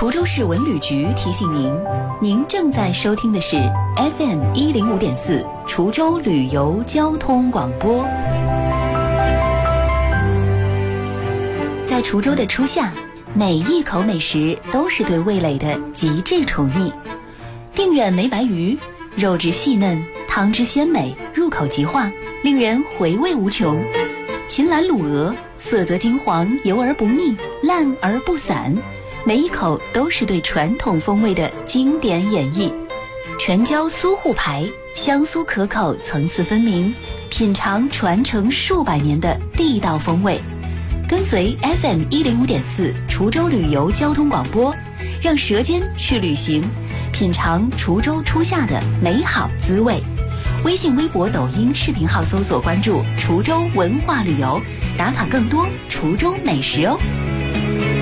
滁州市文旅局提醒您，您正在收听的是 FM105.4 滁州旅游交通广播。在滁州的初夏，每一口美食都是对味蕾的极致宠溺。定远梅白鱼，肉质细嫩，汤汁鲜美，入口即化，令人回味无穷。秦岚卤鹅，色泽金黄，油而不腻，烂而不散，每一口都是对传统风味的经典演绎。全椒苏沪排，香酥可口，层次分明，品尝传承数百年的地道风味。跟随 FM105.4 滁州旅游交通广播，让舌尖去旅行，品尝滁州初夏的美好滋味。微信、微博、抖音视频号搜索关注滁州文化旅游，打卡更多滁州美食哦。